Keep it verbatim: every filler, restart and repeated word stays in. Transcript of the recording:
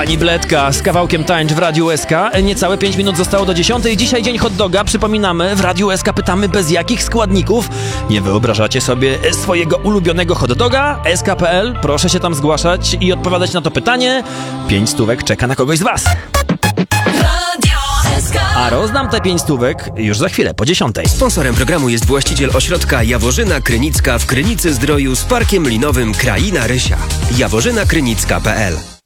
Pani Bledka z kawałkiem Tańcz w Radiu S K. Niecałe pięć minut zostało do dziesiątej. Dzisiaj dzień hot doga. Przypominamy, w Radiu S K pytamy, bez jakich składników nie wyobrażacie sobie swojego ulubionego hot doga. S K kropka P L. Proszę się tam zgłaszać i odpowiadać na to pytanie. Pięć stówek czeka na kogoś z was. A rozdam te pięć stówek już za chwilę, po dziesiątej. Sponsorem programu jest właściciel ośrodka Jaworzyna Krynicka w Krynicy Zdroju z parkiem linowym Kraina Rysia. jaworzyna krynicka kropka P L